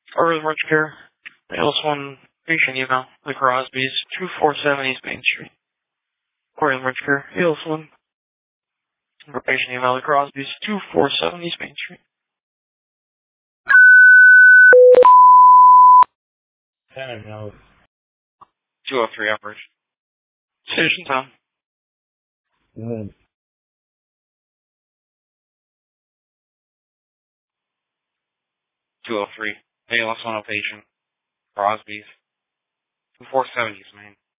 Early Emergency Care. ALS1 patient email. The Crosby's, 247 East Main Street. Early Emergency Care. ALS1. Patient email. The Crosby's, 247 East Main Street. 203 operation. Station time. 203. ALS1 patient. Crosby's. 247 East Main.